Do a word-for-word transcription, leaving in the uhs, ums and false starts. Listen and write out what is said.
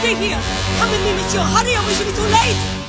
Stay here. Come with me, monsieur. Hurry or we shall be too late.